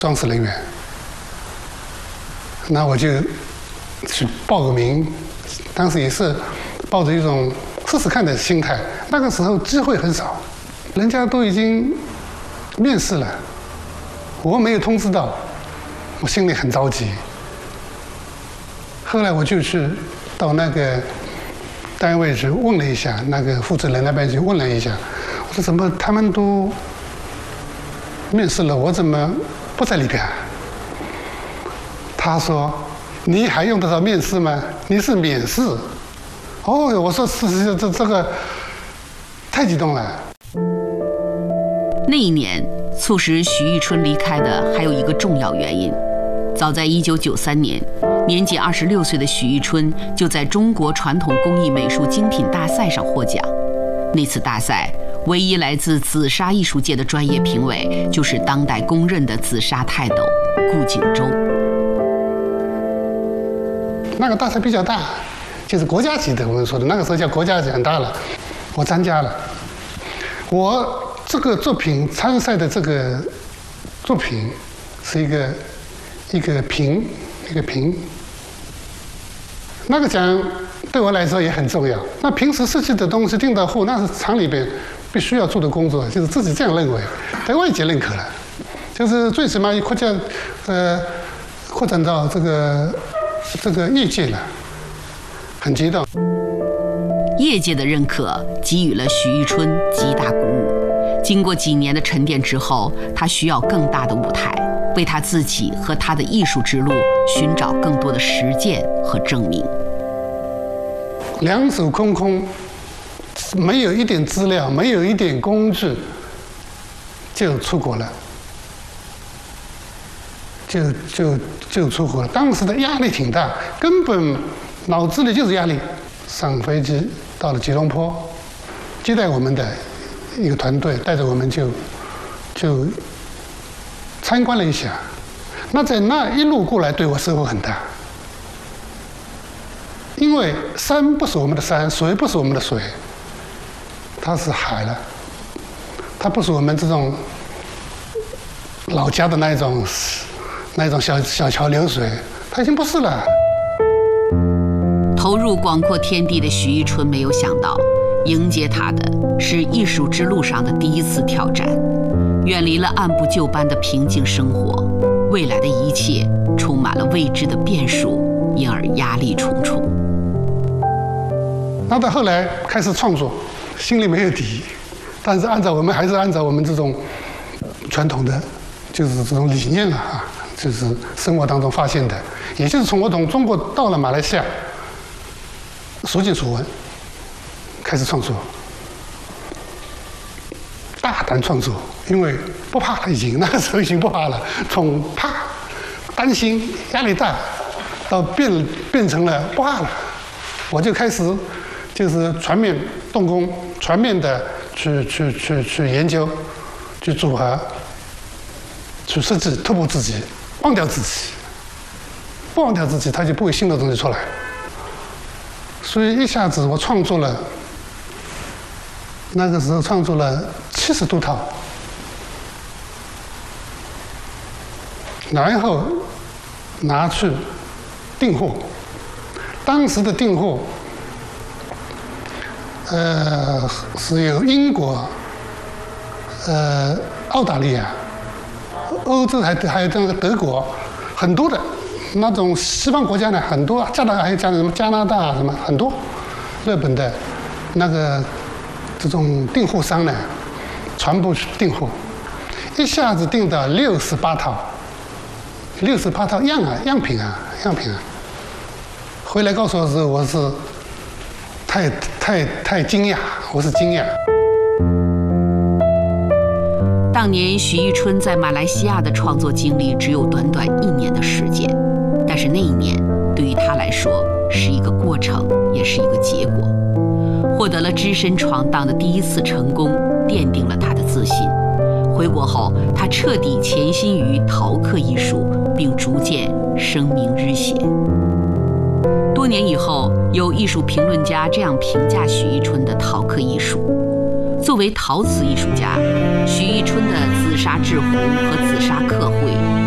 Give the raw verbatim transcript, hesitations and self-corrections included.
创始人员。那我就去报个名，当时也是抱着一种试试看的心态。那个时候机会很少，人家都已经面试了，我没有通知到，我心里很着急。后来我就去到那个单位去问了一下，那个负责人那边去问了一下，我说怎么他们都面试了，我怎么不在里边？他说：“你还用得着面试吗？你是免试。”哦，我说是是这这个太激动了。 那一年，促使许玉春离开的还有一个重要原因。早在一九九三年，年仅二十六岁的许玉春就在中国传统工艺美术精品大赛上获奖。那次大赛，唯一来自紫砂艺术界的专业评委，就是当代公认的紫砂泰斗顾景舟。 那个大赛比较大，就是国家级的，我们说的那个时候叫国家级，很大了。我参加了，我这个作品参赛的这个作品是一个一个瓶，一个瓶。那个奖对我来说也很重要。那平时设计的东西订到货，那是厂里边必须要做的工作，就是自己这样认为，在外界认可了，就是最起码扩展呃扩展到这个。这个业界了，很激动。 业界的认可给予了许玉春极大鼓舞。经过几年的沉淀之后，他需要更大的舞台，为他自己和他的艺术之路寻找更多的实践和证明。 两手空空，没有一点资料，没有一点工具，就出国了。就就就出国了，当时的压力挺大，根本脑子里就是压力。上飞机到了吉隆坡，接待我们的一个团队带着我们就就参观了一下。那在那一路过来，对我收获很大，因为山不是我们的山，水不是我们的水，它是海了，它不是我们这种老家的那一种。那种小小桥流水，它已经不是了。 投入广阔天地的许玉春没有想到，迎接他的是艺术之路上的第一次挑战，远离了按部就班的平静生活，未来的一切充满了未知的变数，因而压力重重。 那到后来开始创作，心里没有底，但是按照我们还是按照我们这种传统的，就是这种理念了啊。就是生活当中发现的，也就是从我从中国到了马来西亚，所见所闻，开始创作，大胆创作，因为不怕了，已经那个时候已经不怕了，从怕、担心、压力大，到变变成了不怕了，我就开始就是全面动工，全面的去去去去研究，去组合，去设计，突破自己。忘掉自己，不忘掉自己，他就不会新的东西出来。所以一下子我创作了，那个时候创作了七十多套，然后拿去订货。当时的订货，呃，是有英国、呃，澳大利亚。欧洲还还有这个德国，很多的那种西方国家呢，很多加拿大还有加什么加拿大什么很多，日本的那个这种订货商呢，全部去订货，一下子订到六十八套，六十八套样啊样品啊样品啊，回来告诉我的时候，我是太太太惊讶，我是惊讶。 当年许玉春在马来西亚的创作经历只有短短一年的时间，但是那一年对于他来说是一个过程，也是一个结果。获得了只身闯荡的第一次成功，奠定了他的自信。回国后，他彻底潜心于陶刻艺术，并逐渐声名日显。多年以后，有艺术评论家这样评价许玉春的陶刻艺术：作为陶瓷艺术家，许玉春的紫砂制壶和紫砂刻绘